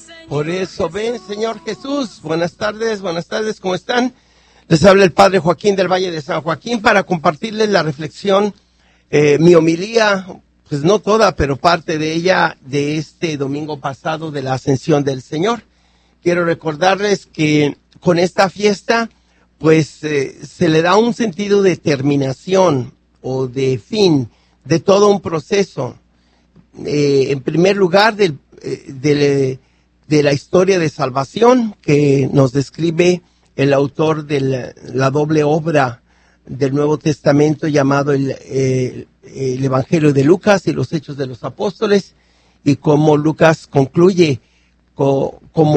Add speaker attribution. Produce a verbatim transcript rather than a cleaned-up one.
Speaker 1: Por eso ven, Señor Jesús. Buenas tardes, buenas tardes, ¿cómo están? Les habla el Padre Joaquín del Valle de San Joaquín para compartirles la reflexión, eh, mi homilía, pues no toda, pero parte de ella de este domingo pasado de la Ascensión del Señor. Quiero recordarles que con esta fiesta, pues eh, se le da un sentido de terminación o de fin de todo un proceso. Eh, en primer lugar, del, eh, del, de la historia de salvación que nos describe el autor de la, la doble obra del Nuevo Testamento llamado el, eh, el Evangelio de Lucas y los Hechos de los Apóstoles, y cómo Lucas concluye co, como